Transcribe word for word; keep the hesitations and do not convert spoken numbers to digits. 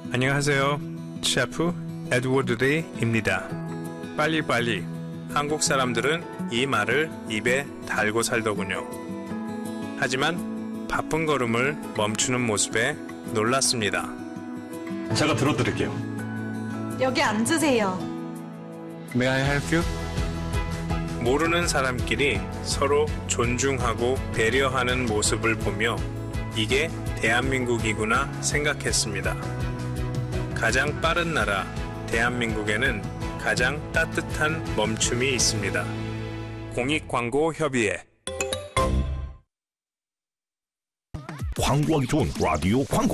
안녕하세요. 셰프 에드워드 리입니다. 빨리빨리. 한국 사람들은 이 말을 입에 달고 살더군요. 하지만 바쁜 걸음을 멈추는 모습에 놀랐습니다. 제가 들어드릴게요. 여기 앉으세요. May I help you? 모르는 사람끼리 서로 존중하고 배려하는 모습을 보며 이게 대한민국이구나 생각했습니다. 가장 빠른 나라 대한민국에는 가장 따뜻한 멈춤이 있습니다. 공익광고협의회. 광고하기 좋은 라디오 광고.